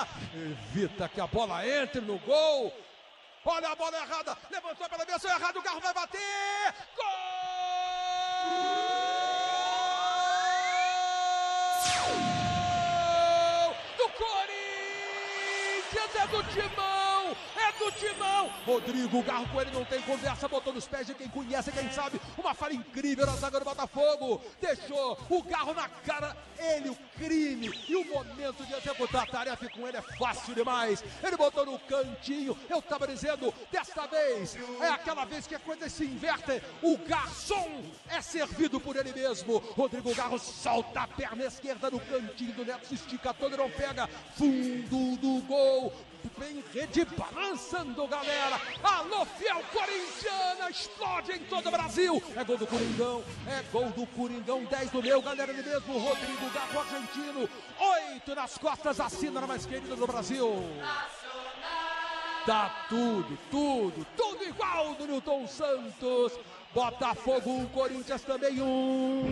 evita que a bola entre no gol. Olha a bola errada, levantou pela versão errada, o Garro vai bater. Gol do Corinthians, é do Timão. É do Timão! Rodrigo Garro Coelho não tem conversa, botou nos pés de quem conhece, quem sabe. Uma falha incrível na zaga do Botafogo. Deixou o Garro na cara, ele, o crime. E o momento de executar a tarefa com ele é fácil demais. Ele botou no cantinho, eu tava dizendo, desta vez, é aquela vez que a coisa se inverte. O garçom é servido por ele mesmo. Rodrigo Garro solta a perna esquerda no cantinho do Neto, se estica todo, não pega. Fundo do gol. Vem rede balançando, galera. Alô, fiel corintiana, explode em todo o Brasil. É gol do Coringão, é gol do Coringão. 10 do meu, galera, ele mesmo. Rodrigo Garro, argentino. 8 nas costas, assina na mais querida do Brasil. Tá tudo igual do Nilton Santos. Botafogo 1, Corinthians também 1.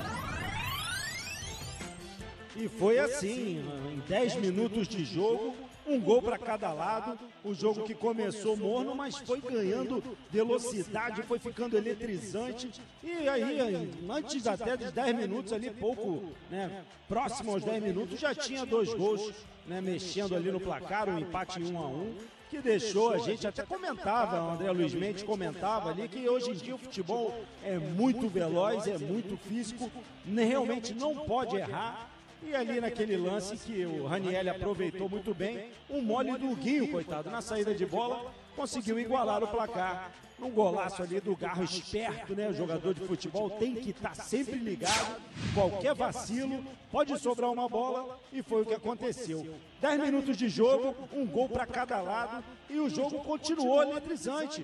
E foi assim, em 10 minutos de jogo, um gol para cada lado. O jogo que começou morno, mas foi ganhando velocidade, foi ficando eletrizante. E aí, antes até dos 10 minutos ali, pouco, né, próximo aos 10 minutos, já tinha 2 gols, né, mexendo ali no placar, um empate em 1-1. Que deixou, a gente até comentava, o André Luiz Mendes comentava ali, que hoje em dia o futebol é muito veloz, é muito físico, realmente não pode errar. E ali naquele lance que o Ranieri aproveitou muito bem, um mole do Guinho, coitado, na saída de bola, conseguiu igualar o placar. Um golaço ali do Garro, esperto, né? O jogador de futebol tem que estar sempre ligado. Qualquer vacilo, pode sobrar uma bola, e foi o que aconteceu. 10 minutos de jogo, um gol para cada lado, e o jogo continuou eletrizante.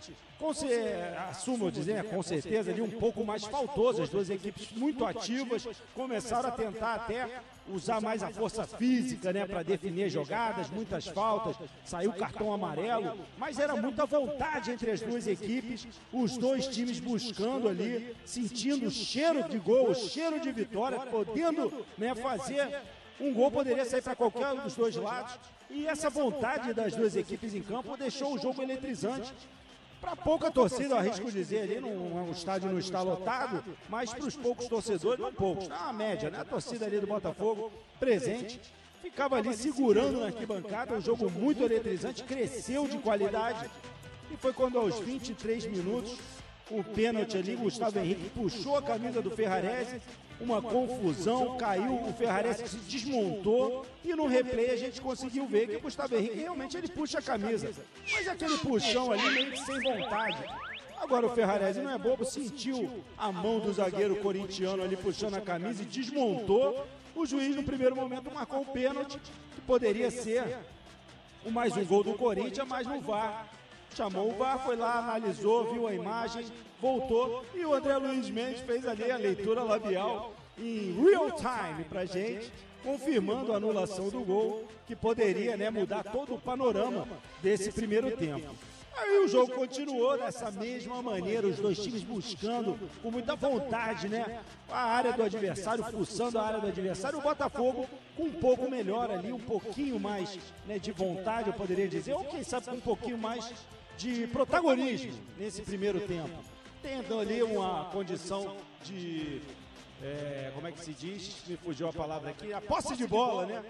Assumo dizer, com certeza, ali um pouco mais faltoso. As duas equipes muito ativas, começaram a tentar até usar mais a força física, né, para definir jogadas, muitas faltas, saiu cartão amarelo, mas era muita vontade entre as duas equipes, os dois times buscando ali, sentindo o cheiro de gol, o cheiro de vitória, podendo, né, fazer um gol, poderia sair para qualquer um dos dois lados, e essa vontade das duas equipes em campo deixou o jogo eletrizante. Para pouca torcida, eu arrisco dizer, ali o estádio não está lotado, mas para os poucos torcedores, não poucos, na média, né? A torcida ali do Botafogo presente, ficava ali segurando na arquibancada, um jogo muito eletrizante, cresceu de qualidade, e foi quando aos 23 minutos, o pênalti ali, Gustavo Henrique puxou a camisa do Ferrarese, uma confusão, caiu, o Ferrarese se desmontou, e no replay a gente conseguiu ver que o Gustavo Henrique realmente ele puxa a camisa, mas aquele puxão ali meio que sem vontade. Agora o Ferrarese não é bobo, sentiu a mão do zagueiro corintiano ali puxando a camisa e desmontou. O juiz no primeiro momento marcou o pênalti, que poderia ser mais um gol do Corinthians, mas no VAR. Chamou o VAR, foi lá, analisou, viu a imagem, voltou, e o André Luiz Mendes fez ali a leitura labial em real time pra gente, confirmando a anulação do gol, que poderia, né, mudar todo o panorama desse primeiro tempo. Aí o jogo continuou dessa mesma maneira, os dois times buscando com muita vontade, né, a área do adversário, fuçando a área do adversário. O Botafogo com um pouco melhor ali, um pouquinho mais, né, de vontade, eu poderia dizer, ou quem sabe com um pouquinho mais de protagonismo nesse primeiro tempo. Tendo ali uma condição de... como é que se diz? Me fugiu a palavra aqui. A posse de bola, né?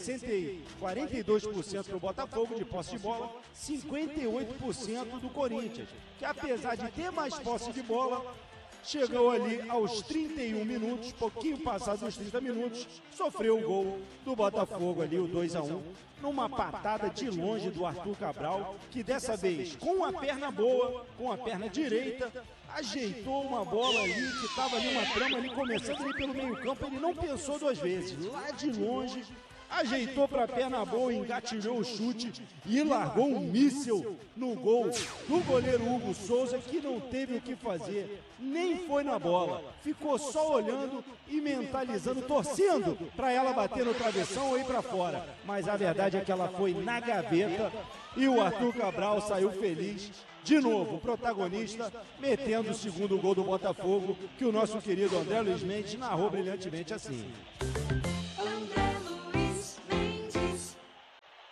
42% para o Botafogo de posse de bola, 58% do Corinthians, que apesar de ter mais posse de bola, chegou ali aos 31 minutos, pouquinho passados dos 30 minutos, sofreu o gol do Botafogo ali, o 2-1, numa patada de longe do Arthur Cabral, que dessa vez, com a perna boa, com a perna direita, ajeitou uma bola ali, que estava ali uma trama ali, começando ali pelo meio campo, ele não pensou duas vezes, lá de longe, ajeitou para a perna boa, engatilhou o chute e largou um míssil no gol do goleiro Hugo Souza, que não teve o que fazer, nem foi na bola, ficou só olhando e mentalizando, torcendo para ela bater no travessão ou ir para fora, mas a verdade é que ela foi na gaveta e o Arthur Cabral saiu feliz. De novo, o protagonista metendo o segundo gol do Botafogo, que o nosso querido André Luiz Mendes narrou brilhantemente assim.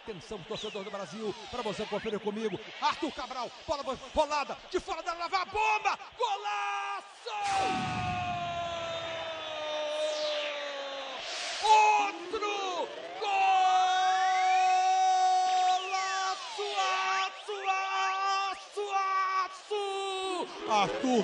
Atenção, torcedor do Brasil, para você conferir comigo. Arthur Cabral, bola rolada, de fora da lava, bomba, golaço! Outro Arthur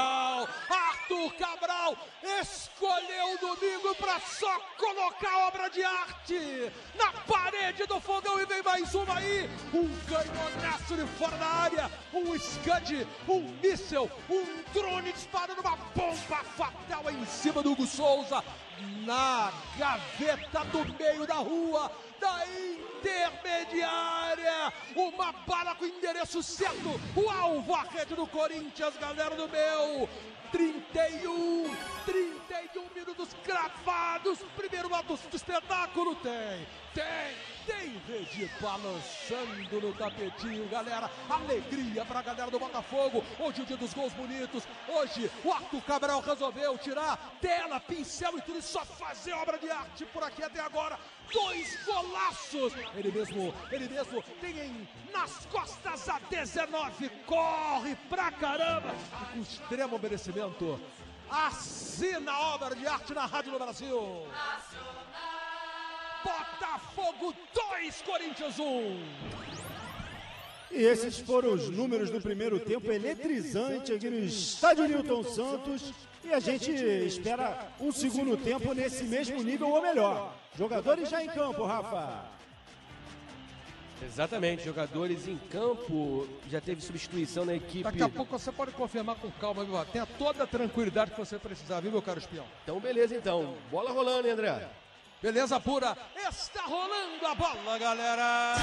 Cabral escolheu o domingo para só colocar obra de arte na parede do fogão e vem mais uma aí, um canhonaço de fora da área, um Scud, um míssel, um drone disparando uma bomba fatal em cima do Hugo Souza, na gaveta do meio da rua, da intermediária, uma bala com endereço certo, o alvo, a rede do Corinthians, galera do meu, 31 minutos cravados, primeiro ato do espetáculo, tem rede balançando no tapetinho, galera, alegria pra galera do Botafogo, hoje é o dia dos gols bonitos, hoje o Arthur Cabral resolveu tirar tela, pincel e tudo, e só fazer obra de arte por aqui até agora, 2 golaços, ele mesmo tem nas costas a 19, corre pra caramba, e com extremo merecimento, assina a obra de arte na Rádio do Brasil. Botafogo 2, Corinthians 1. E esses foram os números do primeiro tempo, eletrizante aqui no estádio Newton Santos. E a gente espera um segundo tempo nesse mesmo nível ou melhor. Jogadores já em campo, Rafa. Exatamente, jogadores em campo, já teve substituição na equipe. Daqui a pouco você pode confirmar com calma, viu? Tenha toda a tranquilidade que você precisar, viu, meu caro espião? Então, beleza, então. Bola rolando, hein, André? Beleza pura, está rolando a bola, galera!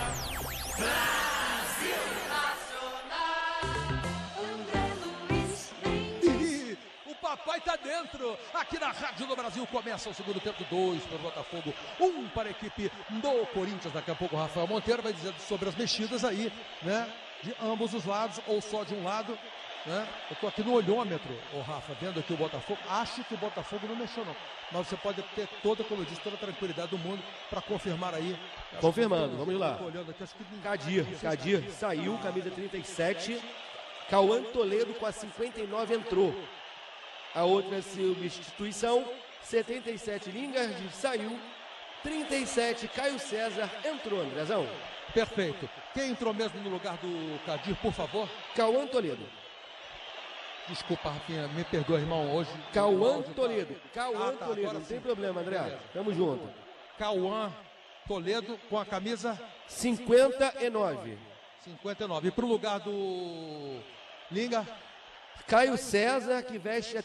Brasil Nacional, André Luiz E o papai tá dentro, aqui na Rádio do Brasil, começa o segundo tempo, 2 para o Botafogo, 1 para a equipe do Corinthians, daqui a pouco o Rafael Monteiro vai dizer sobre as mexidas aí, né, de ambos os lados, ou só de um lado, né? Eu tô aqui no olhômetro, o Rafa, vendo aqui o Botafogo, acho que o Botafogo não mexeu não, mas você pode ter toda, como eu disse, toda a tranquilidade do mundo para confirmar aí. Confirmando, vamos lá. Cadir Saiu, camisa 37, Cauã Toledo com a 59 entrou. A outra substituição, 77 Lingard saiu, 37 Caio César entrou, Andrezão. Perfeito. Quem entrou mesmo no lugar do Cadir, por favor? Cauã Toledo. Desculpa, Rafinha, me perdoa, irmão, hoje... Cauã Toledo, Toledo, não tem problema, André, tamo junto. Cauã Toledo com a camisa... 59. 59. E pro lugar do Linga... Caio César, que veste a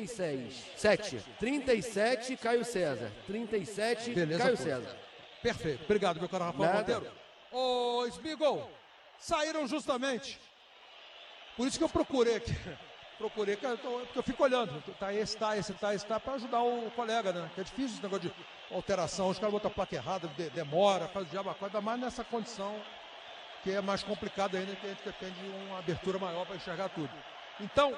37, Caio César. 37, beleza, Caio pô. César. Perfeito, obrigado, meu caro Rafael Monteiro. Ô, Smigol, saíram justamente. Por isso que eu procurei aqui. Porque eu fico olhando. Tá esse, para ajudar o colega, né? Que é difícil esse negócio de alteração. Os caras botam a placa errada, demora, faz o diabo, ainda mais nessa condição que é mais complicada ainda, que a gente depende de uma abertura maior para enxergar tudo. Então,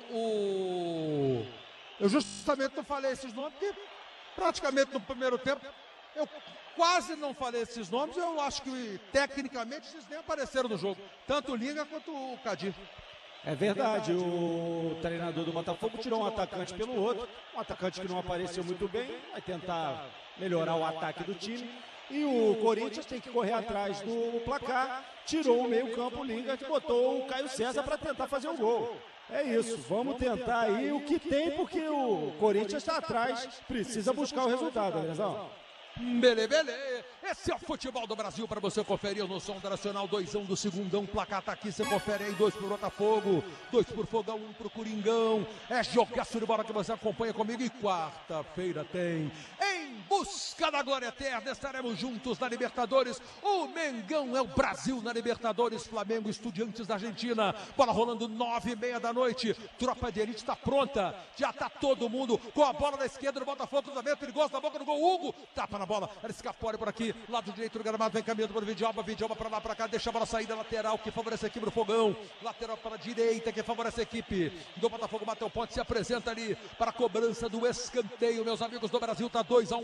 eu justamente não falei esses nomes, porque praticamente no primeiro tempo eu quase não falei esses nomes, eu acho que tecnicamente eles nem apareceram no jogo, tanto o Linga quanto o Cadir. É verdade, o treinador do Botafogo tirou um atacante pelo outro, um atacante que não apareceu muito bem, vai tentar melhorar o ataque do time. E o Corinthians tem que correr atrás do placar, tirou o meio-campo, o Lingard, botou o Caio César para tentar fazer um gol. É isso, vamos tentar aí o que tem, porque o Corinthians está atrás, precisa buscar o resultado, Andrezão. Bele. Esse é o futebol do Brasil para você conferir no som nacional, 2-1 do segundão, placar tá aqui, você confere aí, 2 pro Botafogo, 2 pro Fogão, 1 pro Coringão, é jogaço de bola que você acompanha comigo e quarta-feira tem Em Busca da Glória Eterna, estaremos juntos na Libertadores, o Mengão é o Brasil na Libertadores, Flamengo, Estudiantes da Argentina, bola rolando 9h30 da noite, tropa de elite está pronta, já tá todo mundo com a bola na esquerda do Botafogo, cruzamento perigoso na boca do gol, Hugo, tapa na bola, era escapole por aqui, lado direito do gramado, vem caminhando para o Vidjalba para lá, para cá, deixa a bola sair da lateral, que favorece a equipe do Fogão, lateral para a direita, que favorece a equipe do Botafogo, Matheus Ponte se apresenta ali para a cobrança do escanteio, meus amigos do Brasil, tá 2-1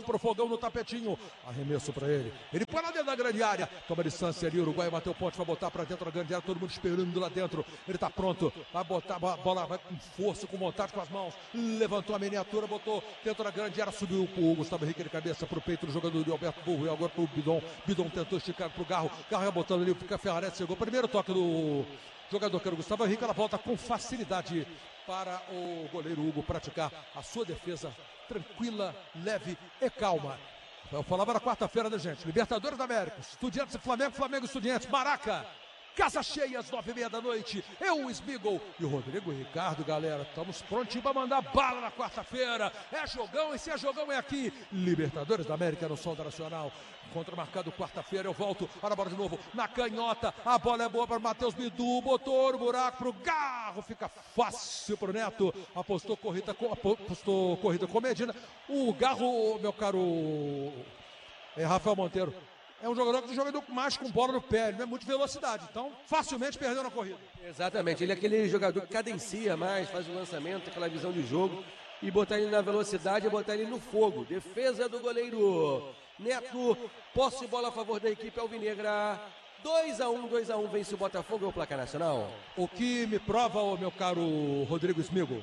pro Fogão no tapetinho. Arremesso pra ele. Ele põe lá dentro da grande área. Toma distância ali, o Uruguai bateu o ponte, vai botar pra dentro da grande área, todo mundo esperando lá dentro. Ele tá pronto, vai botar a bola, vai com força, com vontade, com as mãos. Levantou a miniatura, botou dentro da grande área, subiu o Gustavo Henrique de cabeça pro peito do jogador de Alberto Burro e agora pro Bidon. Bidon tentou esticar pro Garro. Garro ia botando ali, fica Ferrarese, chegou. Primeiro toque do jogador que era o Gustavo Henrique, ela volta com facilidade para o goleiro Hugo praticar a sua defesa tranquila, leve e calma. Eu falava na quarta-feira, né, gente? Libertadores da América, Estudiantes e Flamengo, Flamengo e Estudiantes, Maraca. Casa cheia às 9h30 da noite. Eu, o Smigol e o Rodrigo Ricardo, galera. Estamos prontinhos para mandar bala na quarta-feira. É jogão e se é jogão é aqui. Libertadores da América no Som da Nacional. Contra marcado quarta-feira. Eu volto. Olha a bola de novo. Na canhota. A bola é boa para Matheus Bidu. Botou no buraco pro Garro. Fica fácil pro Neto. Apostou corrida com Medina. O Garro, meu caro Rafael Monteiro, é um jogador que joga mais com bola no pé, ele não é muito velocidade, então facilmente perdeu na corrida. Exatamente, ele é aquele jogador que cadencia mais, faz o lançamento, aquela visão de jogo, e botar ele na velocidade e botar ele no fogo. Defesa do goleiro Neto, posse de bola a favor da equipe alvinegra. 2-1, vence o Botafogo, é o placar nacional. O que me prova, meu caro Rodrigo Smigol,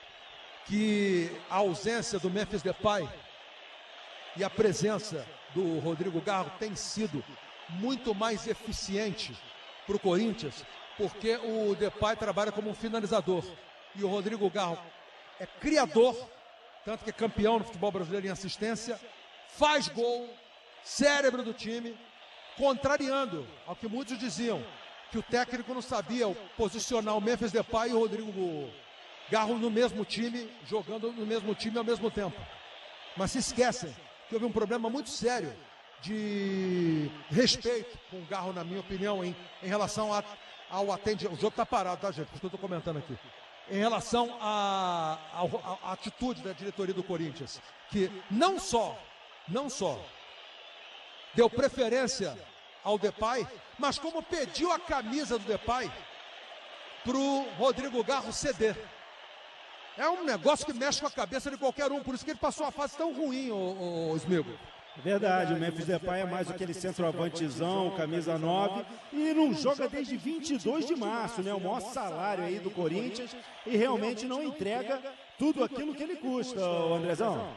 que a ausência do Memphis Depay e a presença do Rodrigo Garro tem sido muito mais eficiente para o Corinthians, porque o Depay trabalha como um finalizador e o Rodrigo Garro é criador, tanto que é campeão no futebol brasileiro em assistência, faz gol, cérebro do time, contrariando ao que muitos diziam, que o técnico não sabia posicionar o Memphis Depay e o Rodrigo Garro no mesmo time, jogando no mesmo time ao mesmo tempo. Mas se esquecem que houve um problema muito sério de respeito com o Garro, na minha opinião, em relação ao atendimento. O jogo está parado, tá, gente? Por isso que eu estou comentando aqui. Em relação à atitude da diretoria do Corinthians, que não só deu preferência ao Depay, mas como pediu a camisa do Depay para o Rodrigo Garro ceder. É um negócio que mexe com a cabeça de qualquer um, por isso que ele passou uma fase tão ruim, o Smigol. Verdade, o Memphis Depay é mais aquele centroavantezão, camisa 9, e não joga desde 22 de março, né? O maior salário aí do Corinthians, e realmente não entrega tudo aquilo que ele custa, o Andrezão.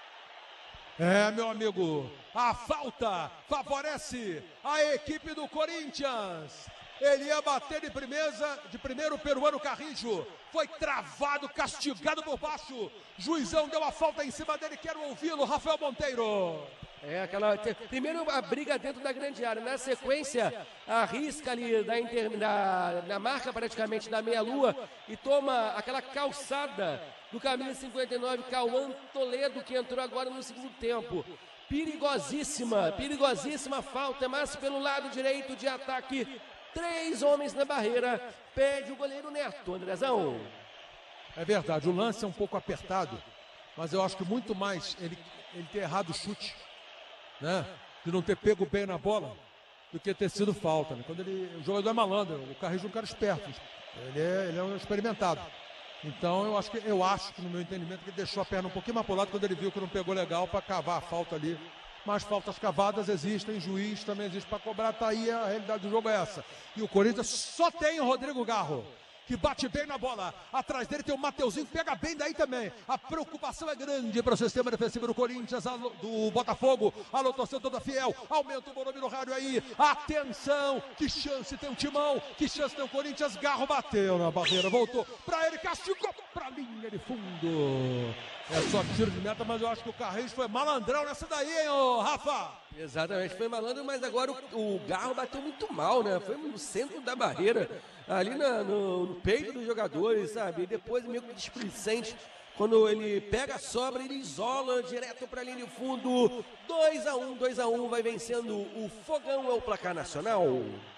É, meu amigo, a falta favorece a equipe do Corinthians. Ele ia bater de primeiro o peruano Carrijo. Foi travado, castigado por baixo. Juizão deu a falta em cima dele. Quero ouvi-lo, Rafael Monteiro. Primeiro a briga dentro da grande área. Na sequência, arrisca ali na marca praticamente da meia-lua e toma aquela calçada do camisa 59, Cauã Toledo, que entrou agora no segundo tempo. Perigosíssima falta, mas pelo lado direito de ataque. 3 homens na barreira, pede o goleiro Neto, Andrezão. É verdade, o lance é um pouco apertado, mas eu acho que muito mais ele ter errado o chute, né? De não ter pego bem na bola, do que ter sido falta, né? O jogador é malandro, o Carrijo é um cara esperto, ele é um experimentado. Então eu acho que no meu entendimento, que ele deixou a perna um pouquinho mais pro lado quando ele viu que não pegou legal para cavar a falta ali. Mas faltas cavadas existem, juiz também existe para cobrar, tá aí, a realidade do jogo é essa. E o Corinthians só tem o Rodrigo Garro, que bate bem na bola. Atrás dele tem o Mateuzinho, que pega bem daí também. A preocupação é grande para o sistema defensivo do Corinthians, do Botafogo. Alô, torcedor da Fiel, aumenta o volume no rádio aí. Atenção, que chance tem o Timão, que chance tem o Corinthians. Garro bateu na barreira, voltou para ele, castigou para a linha de fundo. É só tiro de meta, mas eu acho que o Carreiro foi malandrão nessa daí, hein, ô Rafa? Exatamente, foi malandro, mas agora o Garro bateu muito mal, né? Foi no centro da barreira, ali no peito dos jogadores, sabe? E depois meio que displicente, quando ele pega a sobra, ele isola direto para a linha de fundo. 2-1, vai vencendo o Fogão, é o placar nacional.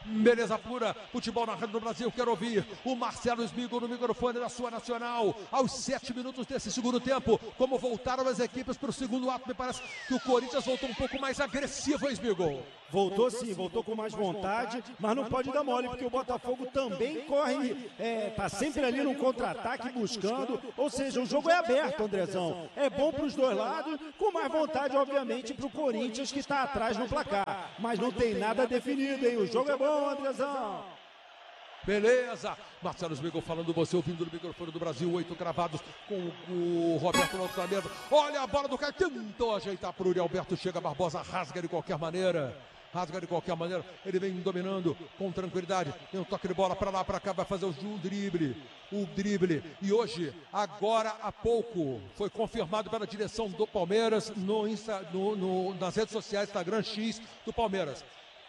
Beleza pura, futebol na Rádio do Brasil, quero ouvir o Marcelo Smigo no microfone da sua Nacional, aos 7 minutos desse segundo tempo, como voltaram as equipes para o segundo ato, me parece que o Corinthians voltou um pouco mais agressivo, hein, Smigo? Voltou sim, voltou com mais vontade, mas não pode dar mole, porque o Botafogo também corre, tá sempre ali no contra-ataque buscando, ou seja, o jogo é aberto, Andrezão. É bom para os dois lados, com mais vontade, obviamente, para o Corinthians que está atrás no placar. Mas não tem nada definido, hein? O jogo é bom, Andrezão. Beleza, Marcelo Smigo falando, você ouvindo no microfone do Brasil, 8 cravados com o Roberto Lopes na mesa. Olha a bola do Caio, tentou ajeitar para o Uri Alberto, chega Barbosa, rasga de qualquer maneira. Ele vem dominando com tranquilidade, tem um toque de bola para lá, para cá, vai fazer o drible, e hoje, agora há pouco, foi confirmado pela direção do Palmeiras nas redes sociais, Instagram X do Palmeiras.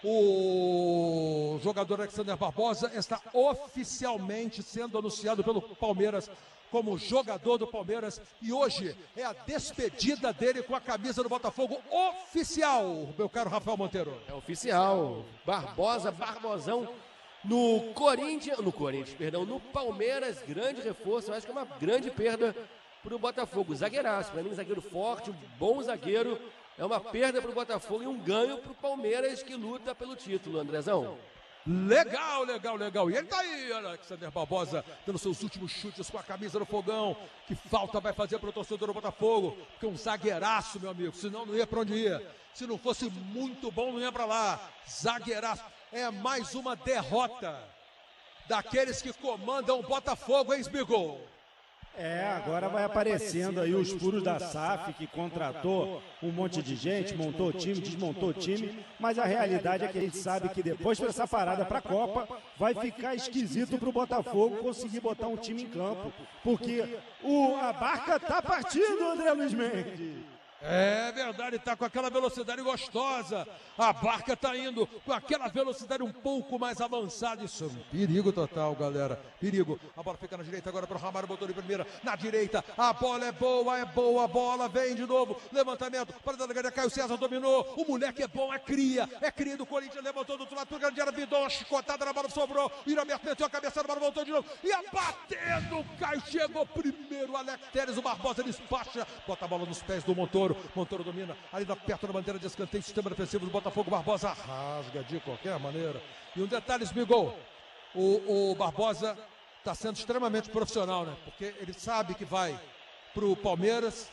O jogador Alexander Barbosa está oficialmente sendo anunciado pelo Palmeiras como jogador do Palmeiras e hoje é a despedida dele com a camisa do Botafogo oficial, meu caro Rafael Monteiro. É oficial, Barbosão no Palmeiras, grande reforço, eu acho que é uma grande perda para o Botafogo, zagueiraço, para mim zagueiro forte, um bom zagueiro, é uma perda para o Botafogo e um ganho para o Palmeiras que luta pelo título, Andrezão. Legal. E ele tá aí, Alexander Barbosa, dando seus últimos chutes com a camisa do Fogão. Que falta vai fazer para o torcedor do Botafogo? Porque um zagueiraço, meu amigo, senão não ia para onde ia. Se não fosse muito bom, não ia para lá. Zagueiraço. É mais uma derrota daqueles que comandam o Botafogo, hein, Smigo? Agora vai aparecendo aí os furos da SAF, que contratou um monte de gente, montou time, desmontou time, mas a realidade é que a gente sabe que depois dessa parada para a Copa, vai ficar esquisito para o Botafogo conseguir botar um time em campo, porque a barca tá partindo, André Luiz Mendes. É verdade, tá com aquela velocidade gostosa. A barca tá indo com aquela velocidade um pouco mais avançada. Isso é um perigo total, galera. Perigo. A bola fica na direita agora para o Ramalho, botou de primeira. Na direita, a bola é boa, a bola vem de novo. Levantamento para a delegada, Caio César dominou. O moleque é bom, é cria do Corinthians, levantou do outro lado, grande área, Vidon, uma chicotada na bola, sobrou. Iraberto meteu a cabeça na bola, voltou de novo. E batendo, o Caio chegou primeiro. Alex Telles, o Barbosa despacha. Bota a bola nos pés do Montoro domina, ali perto da bandeira de escanteio, sistema defensivo do Botafogo, Barbosa rasga de qualquer maneira. E um detalhe, Smigol, o Barbosa está sendo extremamente profissional, né? Porque ele sabe que vai para o Palmeiras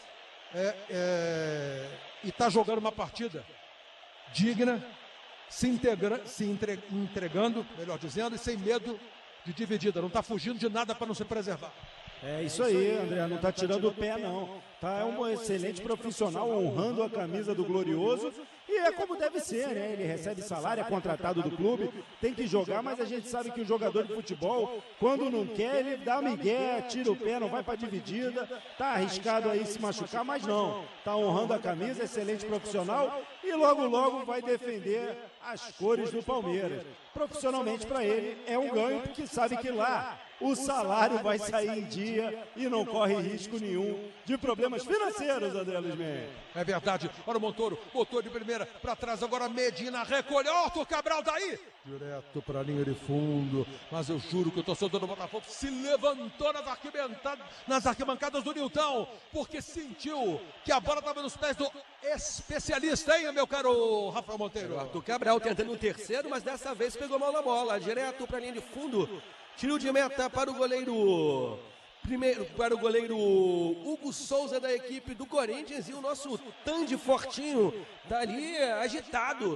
e está jogando uma partida digna, se entregando, melhor dizendo, e sem medo de dividida, não está fugindo de nada para não se preservar. É isso aí, André, não está tirando o pé, não. Tá um excelente profissional, honrando a camisa do Glorioso. E é como deve ser, né? Ele recebe salário, é contratado do clube, tem que jogar, mas a gente sabe que o jogador de futebol, quando não quer, ele dá migué, tira o pé, não vai para dividida. Tá arriscado aí se machucar, mas não. Tá honrando a camisa, excelente profissional e logo vai defender as cores do Palmeiras. Profissionalmente para ele é um ganho, porque sabe que lá o salário vai sair em dia e não corre risco nenhum de problemas financeiros, André Luiz Mendes. É verdade. Olha o Montoro, botou de primeira para trás, agora Medina recolheu. Arthur Cabral daí. Direto para a linha de fundo. Mas eu juro que o torcedor do Botafogo se levantou nas arquibancadas do Nilton, porque sentiu que a bola estava nos pés do especialista, hein, meu caro Rafael Monteiro? O Arthur Cabral tentando um terceiro, mas dessa vez pegou mal na bola. Direto para a linha de fundo. Tiro de meta para o goleiro. Primeiro para o goleiro Hugo Souza da equipe do Corinthians e o nosso Tandy Fortinho tá ali agitado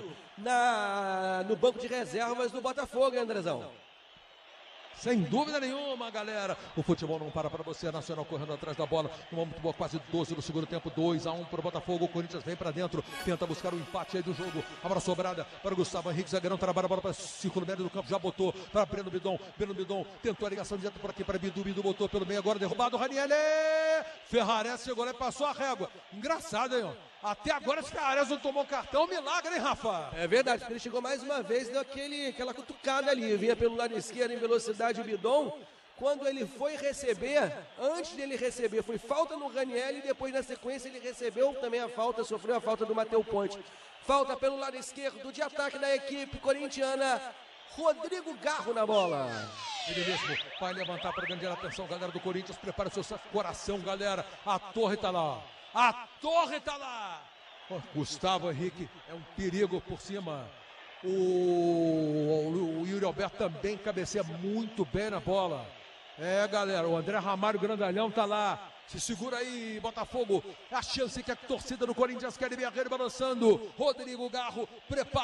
no banco de reservas do Botafogo, hein, Andrezão? Sem dúvida nenhuma, galera. O futebol não para você. Nacional correndo atrás da bola. No momento boa, quase 12 no segundo tempo. 2-1 para o Botafogo. O Corinthians vem para dentro. Tenta buscar o empate aí do jogo. A bola sobrada para o Gustavo Henrique. Zagueirão trabalha a bola para o círculo médio do campo. Já botou para Breno Bidon. Breno Bidon tentou a ligação direta por aqui para Bidu. Bidu botou pelo meio agora. Derrubado. Ranieri. Ferrares chegou lá e passou a régua. Engraçado, hein, ó. Até agora esse Ferrares não tomou cartão. Milagre, hein, Rafa? É verdade. Ele chegou mais uma vez aquela cutucada ali. Vinha pelo lado esquerdo em velocidade o Bidon. Quando ele foi receber, antes dele receber, foi falta no Ranieri e depois na sequência ele recebeu também a falta, sofreu a falta do Matheus Ponte. Falta pelo lado esquerdo de ataque da equipe corintiana. Rodrigo Garro na bola. Ele mesmo vai levantar para grande atenção, galera do Corinthians. Prepara o seu coração, galera. A torre tá lá. A torre tá lá. Oh, Gustavo Henrique é um perigo por cima. O Yuri Alberto também cabeceia muito bem na bola. É, galera, o André Ramalho Grandalhão tá lá. Se segura aí, Botafogo. A chance que a torcida do Corinthians quer ver, balançando. Rodrigo Garro prepara.